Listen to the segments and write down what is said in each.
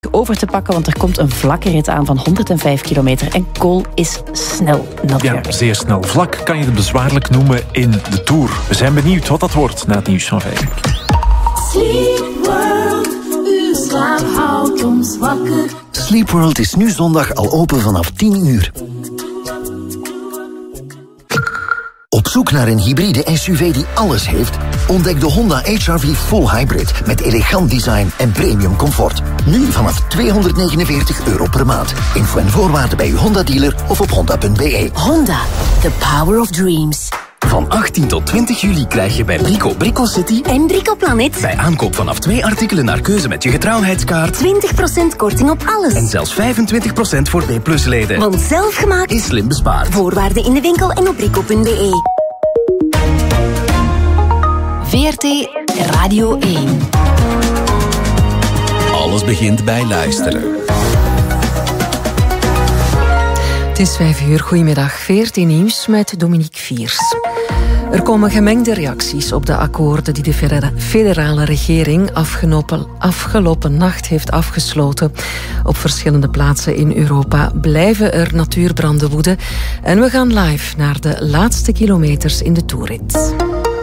over te pakken, want er komt een vlakke rit aan van 105 kilometer en Kool is snel natuurlijk. Ja, zeer snel. Vlak kan je het bezwaarlijk noemen in de Tour. We zijn benieuwd wat dat wordt na het nieuws van 5 uur. Sleepworld, uw slaap houdt ons wakker. Sleepworld is nu zondag al open vanaf 10 uur. Op zoek naar een hybride SUV die alles heeft? Ontdek de Honda HR-V Full Hybrid met elegant design en premium comfort. Nu vanaf €249 per maand. Info en voorwaarden bij uw Honda-dealer of op honda.be. Honda, the power of dreams. Van 18 tot 20 juli krijg je bij Brico City En Brico Planet bij aankoop vanaf 2 artikelen naar keuze met je getrouwheidskaart 20% korting op alles. en zelfs 25% voor B+-leden. Want zelfgemaakt Is slim bespaard. voorwaarden in de winkel en op brico.be. VRT Radio 1. Alles begint bij luisteren. Het is 5 uur. Goedemiddag. VRT Nieuws met Dominique Viers. Er komen gemengde reacties op de akkoorden die de federale regering afgelopen nacht heeft afgesloten. Op verschillende plaatsen in Europa blijven er natuurbranden woeden. En we gaan live naar de laatste kilometers in de toerrit.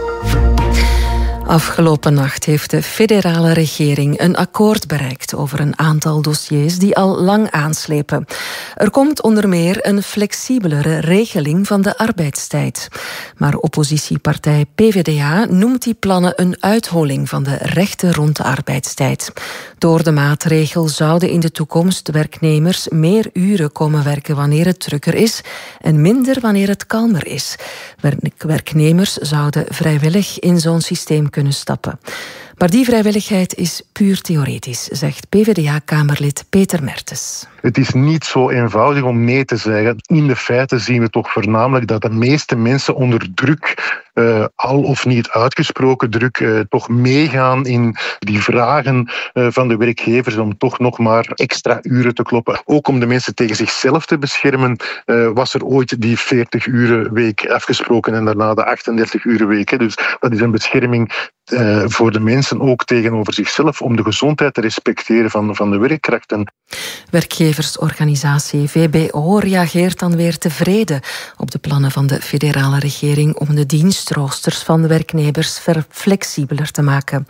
Afgelopen nacht heeft de federale regering een akkoord bereikt over een aantal dossiers die al lang aanslepen. Er komt onder meer een flexibelere regeling van de arbeidstijd. Maar oppositiepartij PvdA noemt die plannen een uitholling van de rechten rond de arbeidstijd. Door de maatregel zouden in de toekomst werknemers meer uren komen werken wanneer het drukker is en minder wanneer het kalmer is. Werknemers zouden vrijwillig in zo'n systeem kunnen stappen. Maar die vrijwilligheid is puur theoretisch, zegt PvdA-kamerlid Peter Mertens. Het is niet zo eenvoudig om nee te zeggen. In de feiten zien we toch voornamelijk dat de meeste mensen onder druk, al of niet uitgesproken druk, toch meegaan in die vragen van de werkgevers om toch nog maar extra uren te kloppen. Ook om de mensen tegen zichzelf te beschermen, was er ooit die 40-urenweek afgesproken en daarna de 38-urenweek. Dus dat is een bescherming voor de mensen ook tegenover zichzelf om de gezondheid te respecteren van de werkkrachten. Werkgeversorganisatie VBO reageert dan weer tevreden op de plannen van de federale regering om de dienstroosters van de werknemers flexibeler te maken.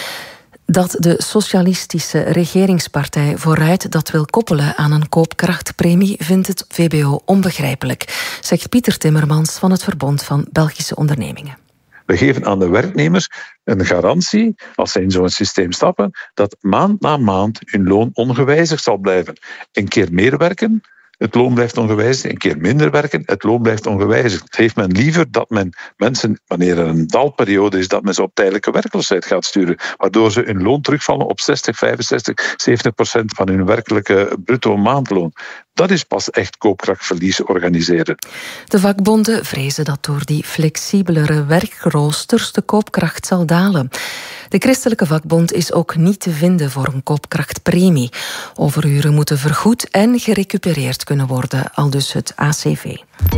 Dat de socialistische regeringspartij Vooruit dat wil koppelen aan een koopkrachtpremie vindt het VBO onbegrijpelijk, zegt Pieter Timmermans van het Verbond van Belgische Ondernemingen. We geven aan de werknemers een garantie, als zij in zo'n systeem stappen, dat maand na maand hun loon ongewijzigd zal blijven. Een keer meer werken, het loon blijft ongewijzigd. Een keer minder werken, het loon blijft ongewijzigd. Heeft men liever dat men mensen, wanneer er een dalperiode is, dat men ze op tijdelijke werkloosheid gaat sturen, waardoor ze hun loon terugvallen op 60, 65, 70% van hun werkelijke bruto maandloon. Dat is pas echt koopkrachtverlies organiseren. De vakbonden vrezen dat door die flexibelere werkroosters de koopkracht zal dalen. De Christelijke Vakbond is ook niet te vinden voor een koopkrachtpremie. Overuren moeten vergoed en gerecupereerd kunnen worden, aldus het ACV.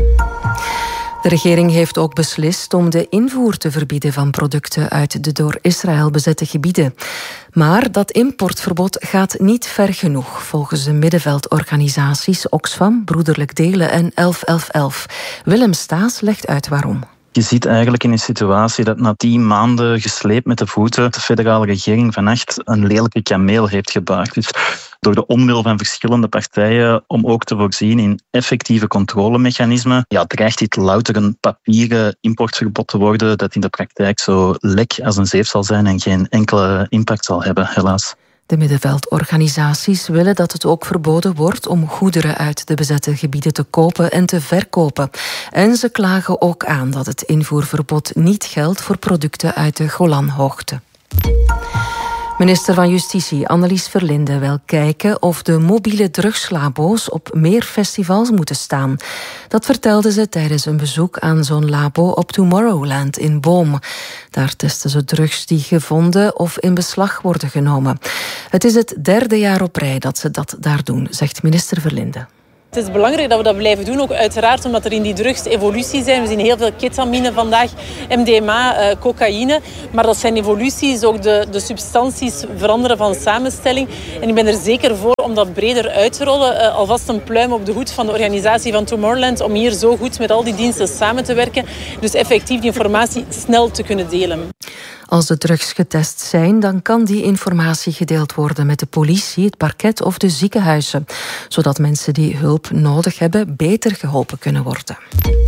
De regering heeft ook beslist om de invoer te verbieden van producten uit de door Israël bezette gebieden. Maar dat importverbod gaat niet ver genoeg, volgens de middenveldorganisaties Oxfam, Broederlijk Delen en 11-11-11. Willem Staes legt uit waarom. Je ziet eigenlijk in een situatie dat na 10 maanden gesleept met de voeten de federale regering vannacht een lelijke kameel heeft gebuigd. Dus door de onwil van verschillende partijen om ook te voorzien in effectieve controlemechanismen, dreigt dit louter een papieren importverbod te worden dat in de praktijk zo lek als een zeef zal zijn en geen enkele impact zal hebben, helaas. De middenveldorganisaties willen dat het ook verboden wordt om goederen uit de bezette gebieden te kopen en te verkopen. En ze klagen ook aan dat het invoerverbod niet geldt voor producten uit de Golanhoogte. Minister van Justitie Annelies Verlinde wil kijken of de mobiele drugslabo's op meer festivals moeten staan. Dat vertelde ze tijdens een bezoek aan zo'n labo op Tomorrowland in Boom. Daar testen ze drugs die gevonden of in beslag worden genomen. Het is het 3e jaar op rij dat ze dat daar doen, zegt minister Verlinde. Het is belangrijk dat we dat blijven doen, ook uiteraard omdat er in die drugs evoluties zijn. We zien heel veel ketamine vandaag, MDMA, cocaïne. Maar dat zijn evoluties, ook de substanties veranderen van samenstelling. En ik ben er zeker voor om dat breder uit te rollen. Alvast een pluim op de hoed van de organisatie van Tomorrowland om hier zo goed met al die diensten samen te werken. Dus effectief die informatie snel te kunnen delen. Als de drugs getest zijn, dan kan die informatie gedeeld worden met de politie, het parket of de ziekenhuizen, zodat mensen die hulp nodig hebben beter geholpen kunnen worden.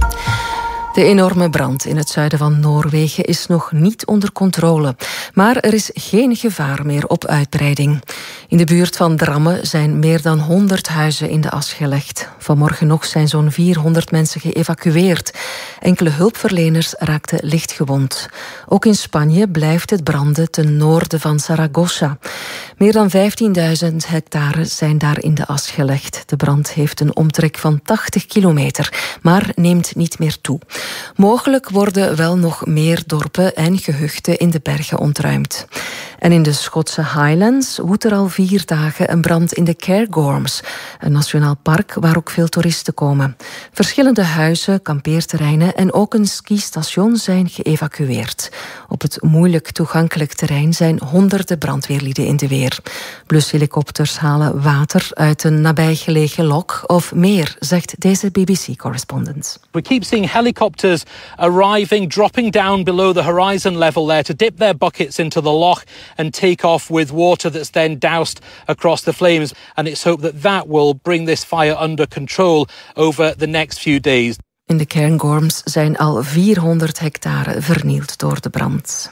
De enorme brand in het zuiden van Noorwegen is nog niet onder controle. Maar er is geen gevaar meer op uitbreiding. In de buurt van Drammen zijn meer dan 100 huizen in de as gelegd. Vanmorgen nog zijn zo'n 400 mensen geëvacueerd. Enkele hulpverleners raakten licht gewond. Ook in Spanje blijft het branden ten noorden van Zaragoza. Meer dan 15.000 hectare zijn daar in de as gelegd. De brand heeft een omtrek van 80 kilometer, maar neemt niet meer toe. Mogelijk worden wel nog meer dorpen en gehuchten in de bergen ontruimd. En in de Schotse Highlands woedt er al 4 dagen een brand in de Cairngorms, een nationaal park waar ook veel toeristen komen. Verschillende huizen, kampeerterreinen en ook een skistation zijn geëvacueerd. Op het moeilijk toegankelijk terrein zijn honderden brandweerlieden in de weer. Blushelikopters halen water uit een nabijgelegen lok of meer, zegt deze BBC-correspondent. We keep seeing helicopters arriving, dropping down below the horizon level there to dip their buckets into the loch and take off with water that's then doused across the flames. And it's hoped that that will bring this fire under control over the next few days. In de Cairngorms zijn al 400 hectare vernield door de brand.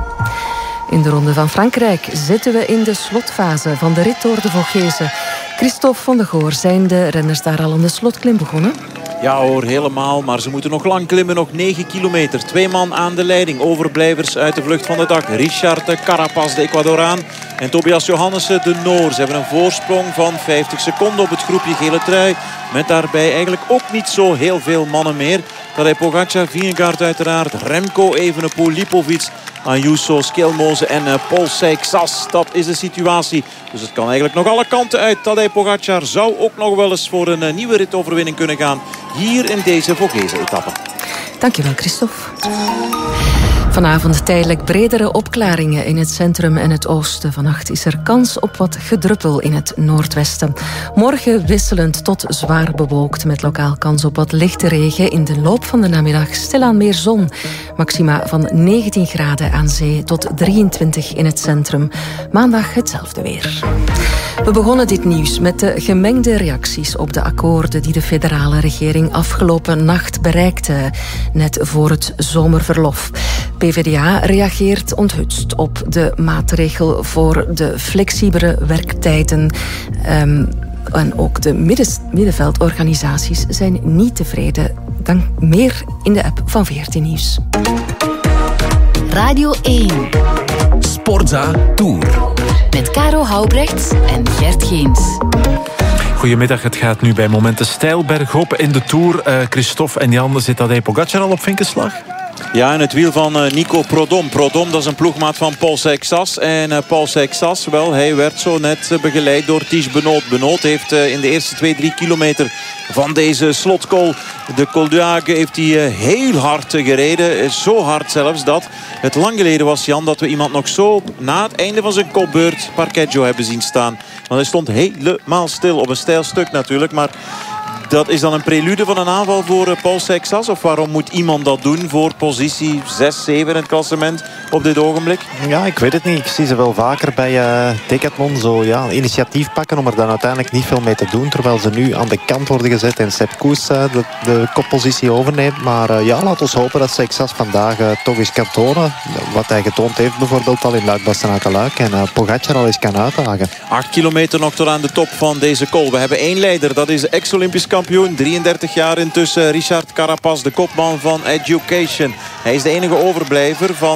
In de Ronde van Frankrijk zitten we in de slotfase van de rit door de Vogezen. Christophe van de Goor, zijn de renners daar al aan de slotklim begonnen? Ja hoor, helemaal. Maar ze moeten nog lang klimmen. Nog 9 kilometer. 2 man aan de leiding. Overblijvers uit de vlucht van de dag. Richard Carapaz, de Ecuadoraan. En Tobias Johannessen, de Noor. Ze hebben een voorsprong van 50 seconden op het groepje gele trui. Met daarbij eigenlijk ook niet zo heel veel mannen meer. Tadej Pogacar, Vingegaard uiteraard. Remco Evenepoel, Lipovic, Ayuso, Skelmoze en Paul Seixas. Dat is de situatie. Dus het kan eigenlijk nog alle kanten uit. Tadej Pogacar zou ook nog wel eens voor een nieuwe ritoverwinning kunnen gaan. Hier in deze Vogezen-etappe. Dankjewel, Christophe. Vanavond tijdelijk bredere opklaringen in het centrum en het oosten. Vannacht is er kans op wat gedruppel in het noordwesten. Morgen wisselend tot zwaar bewolkt met lokaal kans op wat lichte regen. In de loop van de namiddag stilaan meer zon. Maxima van 19 graden aan zee tot 23 in het centrum. Maandag hetzelfde weer. We begonnen dit nieuws met de gemengde reacties op de akkoorden die de federale regering afgelopen nacht bereikte, net voor het zomerverlof. PvdA reageert onthutst op de maatregel voor de flexibele werktijden. En ook de middenveldorganisaties zijn niet tevreden. Dan meer in de app van VRT Nieuws. Radio 1. Sportza Tour. Met Caro Houbrechts en Gert Geens. Goedemiddag, het gaat nu bij momenten steil bergop in de Tour. Christophe en Jan, zit Tadej Pogacar al op vinkenslag? Ja, in het wiel van Nico Prodom. Prodom, dat is een ploegmaat van Paul Seixas. En Paul Seixas, wel, hij werd zo net begeleid door Tige Benoot. Benoot heeft in de eerste 2-3 kilometer van deze slotcol, de Col d'Huage, heeft hij heel hard gereden. Zo hard zelfs dat het lang geleden was, Jan, dat we iemand nog zo na het einde van zijn kopbeurt Parkeggio hebben zien staan. Want hij stond helemaal stil op een steil stuk natuurlijk, maar dat is dan een prelude van een aanval voor Paul Seixas? Of waarom moet iemand dat doen voor positie 6, 7 in het klassement op dit ogenblik? Ja, ik weet het niet. Ik zie ze wel vaker bij Decathlon zo initiatief pakken om er dan uiteindelijk niet veel mee te doen. Terwijl ze nu aan de kant worden gezet en Sepp Kuss de koppositie overneemt. Maar laat ons hopen dat Seixas vandaag toch eens kan tonen wat hij getoond heeft bijvoorbeeld al in Luik-Bastenaken-Luik. En Pogacar al eens kan uitdagen. 8 kilometer nog tot aan de top van deze col. We hebben 1 leider, dat is de ex-Olympisch kampioen. 33 jaar intussen, Richard Carapaz, de kopman van Education. Hij is de enige overblijver van het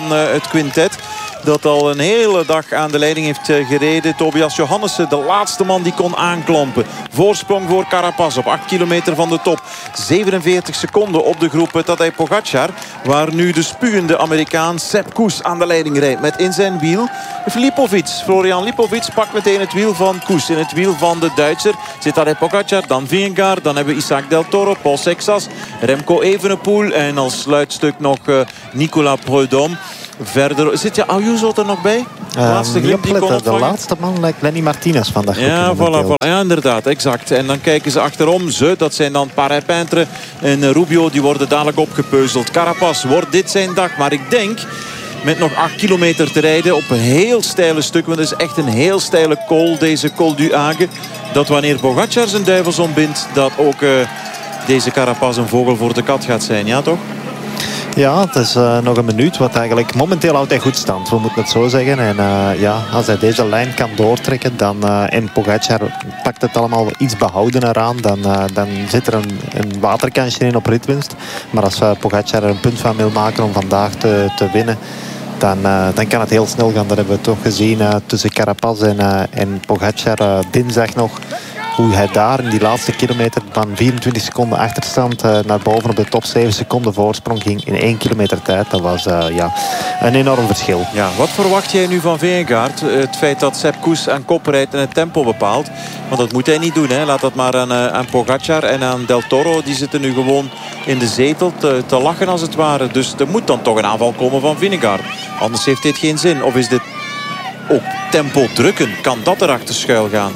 het quintet dat al een hele dag aan de leiding heeft gereden. Tobias Johannessen, de laatste man die kon aanklampen. Voorsprong voor Carapaz op 8 kilometer van de top. 47 seconden op de groep Tadej Pogačar. Waar nu de spuwende Amerikaan Sepp Kuss aan de leiding rijdt. Met in zijn wiel Florian Lipovic pakt meteen het wiel van Kuss. In het wiel van de Duitser zit Tadej Pogačar, dan Vingegaard. Dan hebben we Isaac Del Toro, Paul Seixas, Remco Evenepoel. En als sluitstuk nog Nicolas Prudhomme. Verder zit Ayuso er nog bij? De laatste man lijkt Lenny Martinez vandaag. Ja, voilà. Ja, inderdaad, exact. En dan kijken ze achterom. Dat zijn dan Paré-Peintre en Rubio. Die worden dadelijk opgepeuzeld. Carapaz, wordt dit zijn dag? Maar ik denk, met nog 8 kilometer te rijden op een heel steile stuk. Want het is echt een heel steile col, deze Col du Hague. Dat wanneer Pogačar zijn duivels ontbindt, dat ook deze Carapaz een vogel voor de kat gaat zijn. Ja, toch? Ja, het is nog een minuut. Wat eigenlijk momenteel houdt hij goed stand. We moeten het zo zeggen. En als hij deze lijn kan doortrekken. En Pogačar pakt het allemaal iets behoudener aan. Dan zit er een waterkansje in op ritwinst. Maar als Pogačar er een punt van wil maken om vandaag te winnen. Dan kan het heel snel gaan. Dat hebben we toch gezien tussen Carapaz en Pogačar dinsdag nog. Hoe hij daar in die laatste kilometer van 24 seconden achterstand naar boven op de top 7 seconden voorsprong ging in 1 kilometer tijd. Dat was een enorm verschil. Ja, wat verwacht jij nu van Vingegaard? Het feit dat Sepp Kuss aan kop rijdt en het tempo bepaalt. Want dat moet hij niet doen. Hè. Laat dat maar aan Pogačar en aan Del Toro. Die zitten nu gewoon in de zetel te lachen als het ware. Dus er moet dan toch een aanval komen van Vingegaard. Anders heeft dit geen zin. Of is dit ook tempo drukken? Kan dat erachter schuil gaan?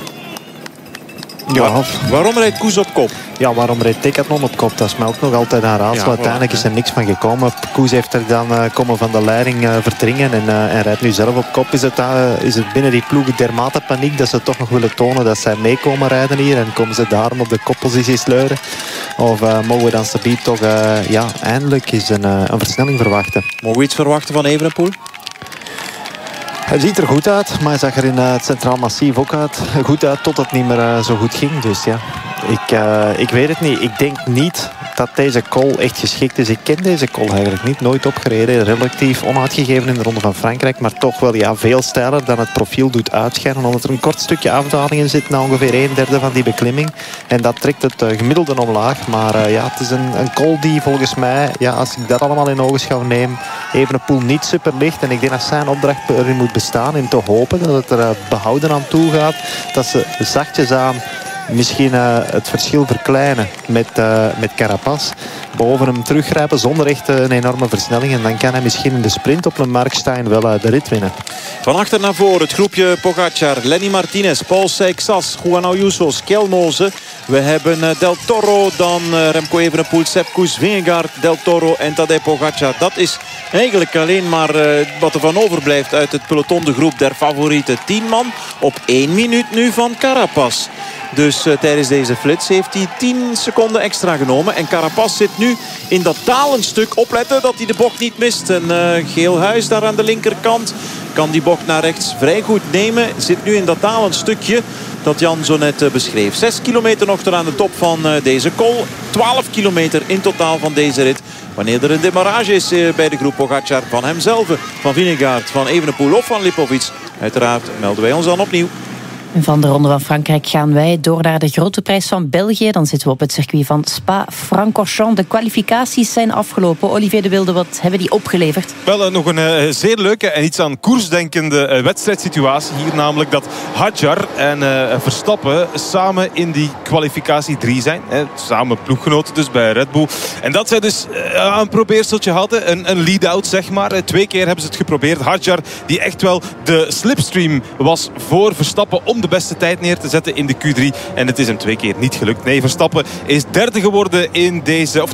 Ja. Waarom rijdt Kuss op kop? Ja, waarom rijdt Decathlon op kop? Dat is mij ook nog altijd een raadsel. Uiteindelijk is er niks van gekomen. Kuss heeft er dan komen van de leiding verdringen en rijdt nu zelf op kop. Is het binnen die ploegen dermate paniek dat ze toch nog willen tonen dat zij meekomen rijden hier en komen ze daarom op de koppositie sleuren? Of mogen we dan stabiel toch eindelijk eens een versnelling verwachten? Mogen we iets verwachten van Evenepoel? Hij ziet er goed uit, maar hij zag er in het Centraal Massief ook goed uit tot het niet meer zo goed ging. Dus ja, ik weet het niet. Ik denk niet dat deze col echt geschikt is. Ik ken deze col eigenlijk niet. Nooit opgereden. Relatief onuitgegeven in de Ronde van Frankrijk. Maar toch wel veel steiler dan het profiel doet uitschijnen. Omdat er een kort stukje afdaling in zit na ongeveer 1/3 van die beklimming. En dat trekt het gemiddelde omlaag. Maar het is een col die volgens mij, als ik dat allemaal in ogenschouw neem, Evenepoel niet super licht. En ik denk dat zijn opdracht erin moet bestaan. In te hopen dat het er behouden aan toe gaat. Dat ze zachtjes aan misschien het verschil verkleinen met Carapaz. Boven hem teruggrijpen zonder echt een enorme versnelling. En dan kan hij misschien in de sprint op een Markstein wel de rit winnen. Van achter naar voren het groepje Pogačar, Lenny Martinez, Paul Seixas, Juan Ayuso, Skelmoze. We hebben Del Toro, dan Remco Evenepoel, Sepp Kuss, Vingegaard, Del Toro en Tadej Pogačar. Dat is eigenlijk alleen maar wat er van overblijft uit het peloton. De groep der favorieten. 10 man op 1 minuut nu van Carapaz. Dus tijdens deze flits heeft hij 10 seconden extra genomen. En Carapaz zit nu in dat dalend stuk. Opletten dat hij de bocht niet mist. Een geel huis daar aan de linkerkant. Kan die bocht naar rechts vrij goed nemen. Zit nu in dat dalend stukje dat Jan zo net beschreef. 6 kilometer nog tot aan de top van deze col. 12 kilometer in totaal van deze rit. Wanneer er een demarrage is bij de groep Pogačar van hemzelf, van Vingegaard, van Evenepoel of van Lipovic. Uiteraard melden wij ons dan opnieuw. Van de Ronde van Frankrijk gaan wij door naar de Grote Prijs van België. Dan zitten we op het circuit van Spa-Francorchamps. De kwalificaties zijn afgelopen. Olivier de Wilde, wat hebben die opgeleverd? Wel, nog een zeer leuke en iets aan koersdenkende wedstrijdsituatie. Hier namelijk dat Hadjar en Verstappen samen in die kwalificatie 3 zijn. Samen ploeggenoten dus bij Red Bull. En dat zij dus een probeerseltje hadden. Een lead-out, zeg maar. 2 keer hebben ze het geprobeerd. Hadjar, die echt wel de slipstream was voor Verstappen om de beste tijd neer te zetten in de Q3. En het is hem 2 keer niet gelukt. Nee, Verstappen is tweede geworden in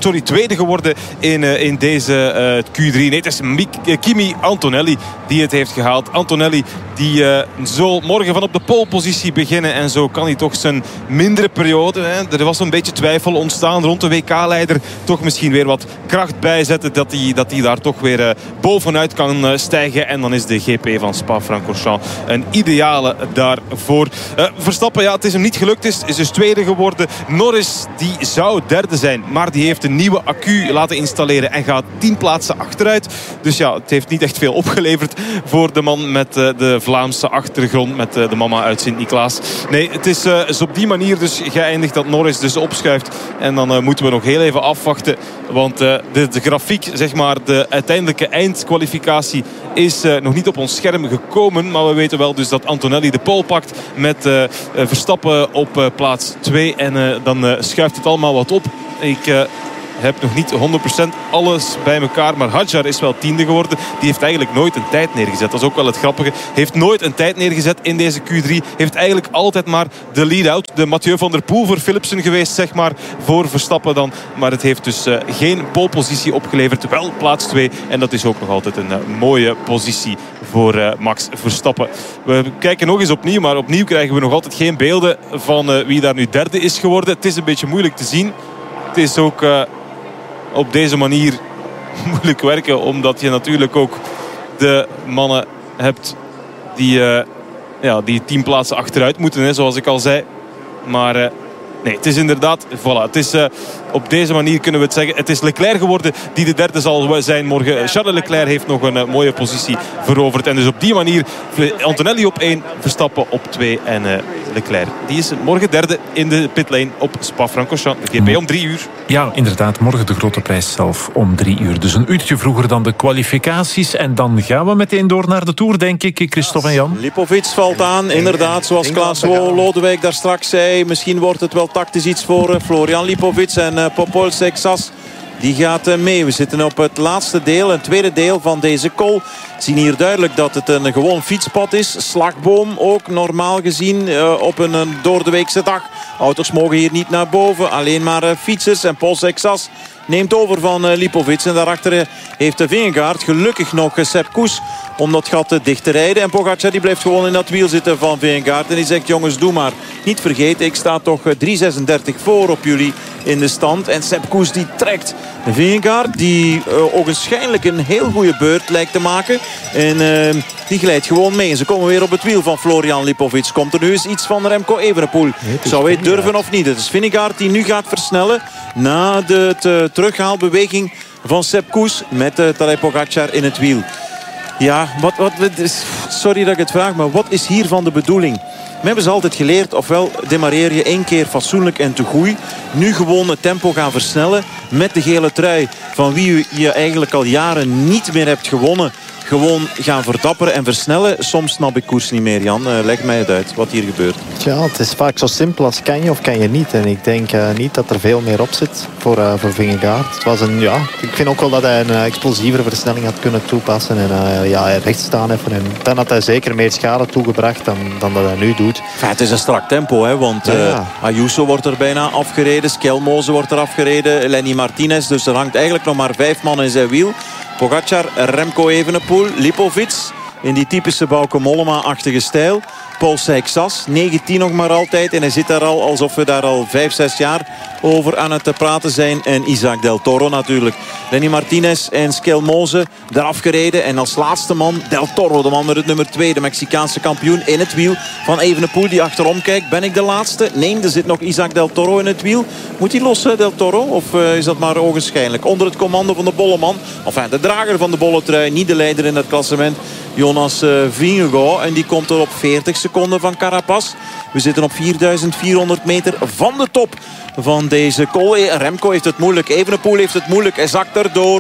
deze Q3. Nee, het is Kimi Antonelli die het heeft gehaald. Antonelli die zal morgen van op de polepositie beginnen. En zo kan hij toch zijn mindere periode. Er was een beetje twijfel ontstaan rond de WK-leider. Toch misschien weer wat kracht bijzetten. Dat hij daar toch weer bovenuit kan stijgen. En dan is de GP van Spa-Francorchamps een ideale daarvoor. voor. Verstappen, ja, het is hem niet gelukt. Is dus tweede geworden. Norris, die zou derde zijn. Maar die heeft een nieuwe accu laten installeren en gaat 10 plaatsen achteruit. Dus ja, het heeft niet echt veel opgeleverd voor de man met de Vlaamse achtergrond. Met de mama uit Sint-Niklaas. Nee, het is op die manier dus geëindigd dat Norris dus opschuift. En dan moeten we nog heel even afwachten. Want de grafiek, zeg maar, de uiteindelijke eindkwalificatie is nog niet op ons scherm gekomen. Maar we weten wel dus dat Antonelli de pole pakt met Verstappen op plaats 2. En dan schuift het allemaal wat op. Ik heb nog niet 100% alles bij elkaar. Maar Hadjar is wel tiende geworden. Die heeft eigenlijk nooit een tijd neergezet. Dat is ook wel het grappige. Heeft nooit een tijd neergezet in deze Q3. Heeft eigenlijk altijd maar de lead-out. De Mathieu van der Poel voor Philipsen geweest, zeg maar. Voor Verstappen dan. Maar het heeft dus geen polepositie opgeleverd. Wel plaats 2. En dat is ook nog altijd een mooie positie voor Max Verstappen. We kijken nog eens opnieuw. Maar opnieuw krijgen we nog altijd geen beelden van wie daar nu derde is geworden. Het is een beetje moeilijk te zien. Het is ook op deze manier moeilijk werken. Omdat je natuurlijk ook de mannen hebt die 10 plaatsen achteruit moeten. Hè, zoals ik al zei. Maar nee, het is inderdaad... Voilà, het is, op deze manier kunnen we het zeggen. Het is Leclerc geworden die de derde zal zijn morgen. Charles Leclerc heeft nog een mooie positie veroverd. En dus op die manier Antonelli op 1, Verstappen op 2 en Leclerc. Die is morgen derde in de pitlane op Spa-Francorchamps. De GP om 3 uur. Ja, inderdaad. Morgen de grote prijs zelf om 3 uur. Dus een uurtje vroeger dan de kwalificaties. En dan gaan we meteen door naar de Tour, denk ik, Christophe en Jan. Lipovic valt aan, inderdaad. Zoals Klaas Lodewijk daar straks zei. Misschien wordt het wel tactisch iets voor Florian Lipovic. En Popol Sexas, die gaat mee. We zitten op het laatste deel, een tweede deel van deze col. We zien hier duidelijk dat het een gewoon fietspad is. Slagboom ook normaal gezien op een doordeweekse dag. Auto's mogen hier niet naar boven. Alleen maar fietsers. En Paul Sexas neemt over van Lipovic. En daarachter heeft de Vingegaard gelukkig nog Sepp Kuss om dat gat dicht te rijden. En Pogacar die blijft gewoon in dat wiel zitten van Vingegaard. En die zegt, jongens, doe maar. Niet vergeten, ik sta toch 3.36 voor op jullie in de stand. En Sepp Kuss die trekt Vingegaard, die ogenschijnlijk een heel goede beurt lijkt te maken. En die glijdt gewoon mee. En ze komen weer op het wiel van Florian Lipovic. Komt er nu eens iets van Remco Evenepoel. Zou hij durven of niet? Het is Vingegaard die nu gaat versnellen na de terughaalbeweging van Sepp Kuss met Tadej Pogacar in het wiel. Ja, sorry dat ik het vraag, maar wat is hiervan de bedoeling? We hebben ze altijd geleerd, ofwel demareer je 1 keer fatsoenlijk en te goed. Nu gewoon het tempo gaan versnellen met de gele trui van wie je eigenlijk al jaren niet meer hebt gewonnen. Gewoon gaan verdapperen en versnellen. Soms snap ik koers niet meer, Jan. Leg mij het uit wat hier gebeurt. Ja, het is vaak zo simpel als kan je of kan je niet. En ik denk niet dat er veel meer op zit voor Vingegaard. Het was ik vind ook wel dat hij een explosievere versnelling had kunnen toepassen. En recht staan even. En dan had hij zeker meer schade toegebracht dan dat hij nu doet. Enfin, het is een strak tempo, hè, want Ayuso wordt er bijna afgereden. Skelmoze wordt er afgereden. Lenny Martinez. Dus er hangt eigenlijk nog maar 5 man in zijn wiel. Pogacar, Remco Evenepoel, Lipovic in die typische Bauke Mollema-achtige stijl. Paul Seixas, 19 nog maar altijd. En hij zit daar al alsof we daar al 5-6 jaar over aan het praten zijn. En Isaac Del Toro natuurlijk. Lenny Martinez en Skelmoze eraf gereden. En als laatste man Del Toro, de man met het nummer 2. De Mexicaanse kampioen in het wiel van Evenepoel die achterom kijkt. Ben ik de laatste? Nee, er zit nog Isaac Del Toro in het wiel. Moet hij los, Del Toro? Of is dat maar ogenschijnlijk? Onder het commando van de bolleman. Enfin, de drager van de bolletrui. Niet de leider in het klassement. Jonas Vingegaard. En die komt er op 40 seconden van Carapaz. We zitten op 4.400 meter van de top van deze col. Remco heeft het moeilijk. Evenepoel heeft het moeilijk. Hij zakt erdoor.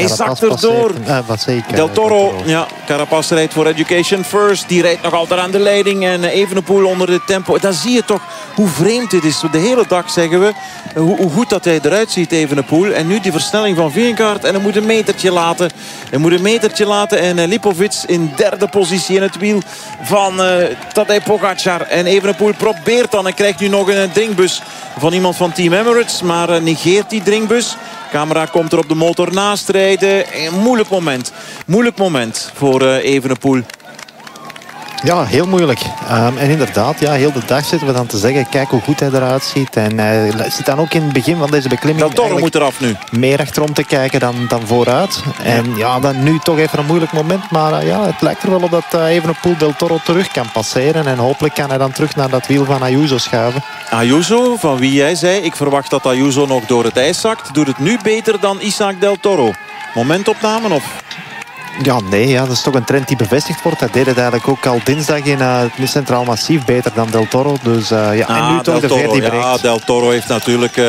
Del Toro. Ja, Carapaz rijdt voor Education First. Die rijdt nog altijd aan de leiding. En Evenepoel onder de tempo. Dan zie je toch hoe vreemd dit is. De hele dag zeggen we hoe goed dat hij eruit ziet, Evenepoel. En nu die versnelling van Vingegaard. En hij moet een metertje laten. En Lipovic in derde positie in het wiel van Tadej Pogacar. En Evenepoel probeert dan en krijgt nu nog een drinkbus van iemand van Team Emirates. Maar negeert die drinkbus. Camera komt er op de motor naast rijden. Een moeilijk moment voor Evenepoel. Ja, heel moeilijk. En inderdaad, ja, heel de dag zitten we dan te zeggen, kijk hoe goed hij eruit ziet. En hij zit dan ook in het begin van deze beklimming Del Toro moet eraf nu. Meer achterom te kijken dan vooruit. En ja, dan nu toch even een moeilijk moment. Maar ja, het lijkt er wel op dat Evenepoel Del Toro terug kan passeren. En hopelijk kan hij dan terug naar dat wiel van Ayuso schuiven. Ayuso, van wie jij zei, ik verwacht dat Ayuso nog door het ijs zakt. Doet het nu beter dan Isaac Del Toro. Momentopname of... Ja, nee, ja, dat is toch een trend die bevestigd wordt. Hij deed het eigenlijk ook al dinsdag in het Centraal Massief beter dan Del Toro. Dus ja, en nu toch de veer die breekt. Ja, Del Toro heeft natuurlijk...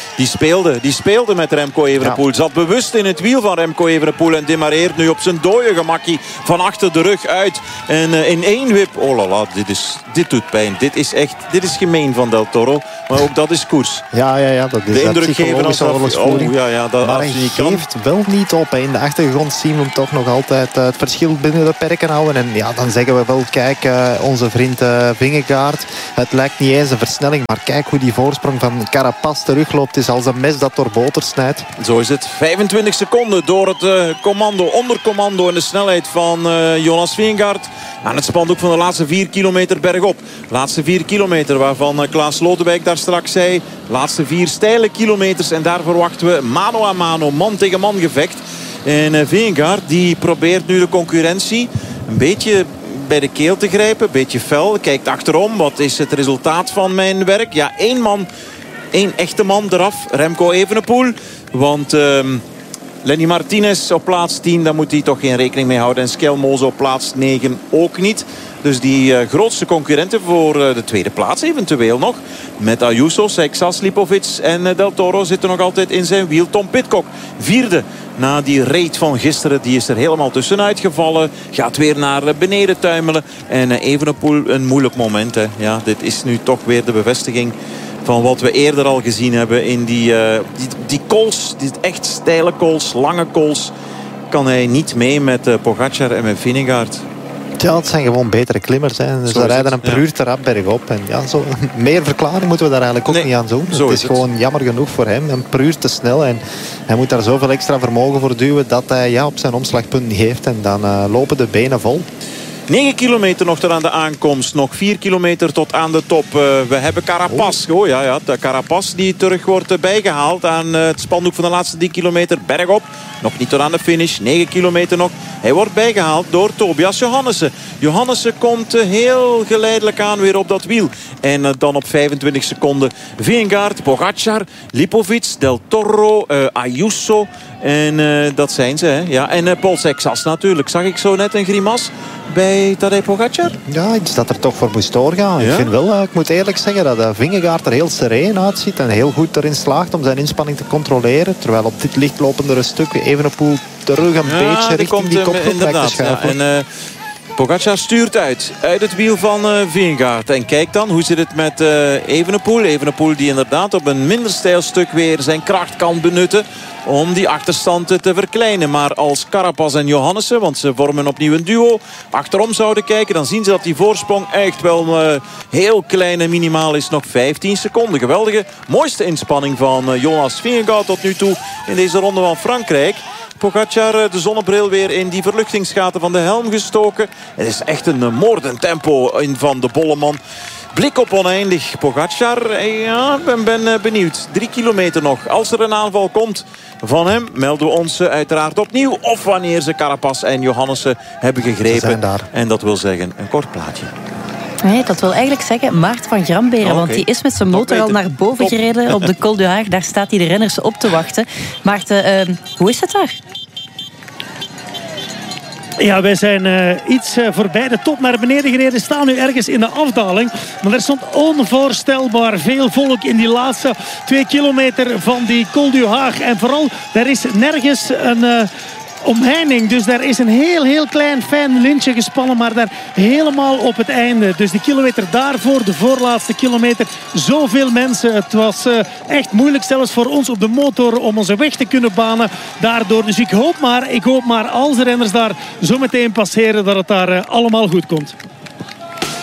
Die speelde met Remco Evenepoel. Ja. Zat bewust in het wiel van Remco Evenepoel. En demareert nu op zijn dode gemakkie van achter de rug uit. En in één wip... Oh la la, dit doet pijn. Dit is gemeen van Del Toro. Maar ook dat is koers. Ja, dat is de indruk geven als oorlogsvoering. Dat maar hij geeft wel niet op. In de achtergrond zien we hem toch nog altijd het verschil binnen de perken houden. En ja, dan zeggen we wel, kijk, onze vriend Vingegaard. Het lijkt niet eens een versnelling. Maar kijk hoe die voorsprong van Carapaz terugloopt. Het is als een mes dat door boter snijdt. Zo is het. 25 seconden door het ondercommando en de snelheid van Jonas Vingegaard. Aan het spandoek van de laatste 4 kilometer bergop. Laatste 4 kilometer waarvan Klaas Lodewijk daar straks zei. Laatste 4 steile kilometers. En daar verwachten we mano a mano, man tegen man gevecht. En Vingegaard die probeert nu de concurrentie een beetje bij de keel te grijpen. Een beetje fel. Kijkt achterom. Wat is het resultaat van mijn werk? Ja, één echte man eraf. Remco Evenepoel. Want Lenny Martinez op plaats 10. Daar moet hij toch geen rekening mee houden. En Skelmoze op plaats 9 ook niet. Dus die grootste concurrenten voor de tweede plaats eventueel nog. Met Ayuso, Seixas, Lipovic en Del Toro zitten nog altijd in zijn wiel. Tom Pidcock, vierde na die raid van gisteren. Die is er helemaal tussenuit gevallen. Gaat weer naar beneden tuimelen. En Evenepoel een moeilijk moment. Hè. Ja, dit is nu toch weer de bevestiging van wat we eerder al gezien hebben in die calls. Die echt steile calls, lange calls. Kan hij niet mee met Pogacar en met Vingegaard. Ja, het zijn gewoon betere klimmers. Hè. Dus ze rijden een per uur te rap bergop. En ja, meer verklaring moeten we daar eigenlijk ook niet aan doen. Het is gewoon jammer genoeg voor hem. Een per uur te snel. En hij moet daar zoveel extra vermogen voor duwen dat hij op zijn omslagpunt niet heeft. En dan lopen de benen vol. 9 kilometer nog tot aan de aankomst. Nog 4 kilometer tot aan de top. We hebben Carapaz. Oh ja, de Carapaz die terug wordt bijgehaald aan het spandoek van de laatste 10 kilometer. Bergop. Nog niet tot aan de finish. 9 kilometer nog. Hij wordt bijgehaald door Tobias Johannessen. Johannessen komt heel geleidelijk aan weer op dat wiel. En dan op 25 seconden Vingegaard, Pogacar, Lipovic, Del Toro, Ayuso. En dat zijn ze. Hè? Ja, en Paul Seixas natuurlijk. Zag ik zo net een grimas bij Tadej Pogacar? Ja, iets dat er toch voor moest doorgaan. Ja? Ik vind wel, ik moet eerlijk zeggen dat Vingegaard er heel sereen uitziet. En heel goed erin slaagt om zijn inspanning te controleren. Terwijl op dit lichtlopendere stuk Evenepoel terug een beetje richting die kopgroep lijkt te schuiven. Ja, en Pogacar stuurt uit het wiel van Vingegaard. En kijk dan, hoe zit het met Evenepoel? Evenepoel die inderdaad op een minder steil stuk weer zijn kracht kan benutten om die achterstand te verkleinen. Maar als Carapaz en Johannessen, want ze vormen opnieuw een duo, achterom zouden kijken, dan zien ze dat die voorsprong echt wel heel klein en minimaal is. Nog 15 seconden. Geweldige, mooiste inspanning van Jonas Vingegaard tot nu toe in deze ronde van Frankrijk. Pogacar de zonnebril weer in die verluchtingsgaten van de helm gestoken. Het is echt een moordend tempo van de bolleman. Blik op oneindig. Pogacar, ja, ben benieuwd. 3 kilometer nog. Als er een aanval komt van hem, melden we ons uiteraard opnieuw. Of wanneer ze Carapaz en Johannessen hebben gegrepen. En dat wil zeggen een kort plaatje. Nee, dat wil eigenlijk zeggen Maarten van Gramberen. Want die is met zijn motor al naar boven gereden op de Col du Haar. Daar staat hij de renners op te wachten. Maarten, hoe is het daar? Ja, wij zijn iets voorbij de top naar beneden gereden. Staan nu ergens in de afdaling. Maar er stond onvoorstelbaar veel volk in die laatste 2 kilometer van die Col du Haag. En vooral, er is nergens een omheining. Dus daar is een heel klein fijn lintje gespannen, maar daar helemaal op het einde. Dus de kilometer daarvoor, de voorlaatste kilometer, zoveel mensen. Het was echt moeilijk zelfs voor ons op de motor om onze weg te kunnen banen daardoor. Dus ik hoop maar als de renners daar zo meteen passeren dat het daar allemaal goed komt.